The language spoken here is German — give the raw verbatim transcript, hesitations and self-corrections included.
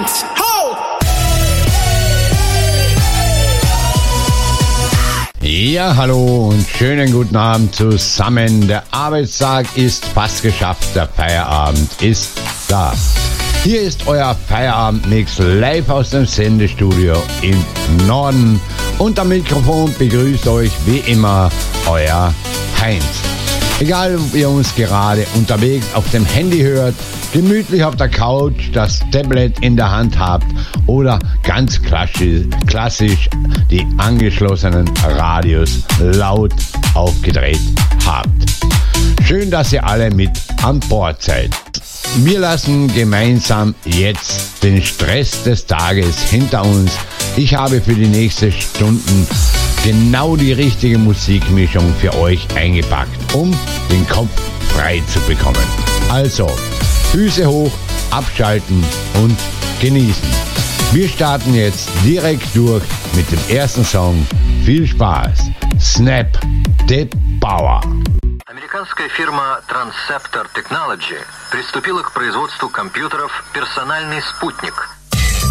Heinz, ho! Ja, hallo und schönen guten Abend zusammen. Der Arbeitstag ist fast geschafft, der Feierabend ist da. Hier ist euer Feierabendmix live aus dem Sendestudio im Norden. Und am Mikrofon begrüßt euch wie immer euer Heinz. Egal, ob ihr uns gerade unterwegs auf dem Handy hört, gemütlich auf der Couch, das Tablet in der Hand habt oder ganz klassisch, klassisch die angeschlossenen Radios laut aufgedreht habt. Schön, dass ihr alle mit an Bord seid. Wir lassen gemeinsam jetzt den Stress des Tages hinter uns. Ich habe für die nächsten Stunden genau die richtige Musikmischung für euch eingepackt, um den Kopf frei zu bekommen. Also, Füße hoch, abschalten und genießen. Wir starten jetzt direkt durch mit dem ersten Song. Viel Spaß. Snap the Power. Американская фирма Transceptor Technology приступила к производству компьютеров «Персональный спутник»,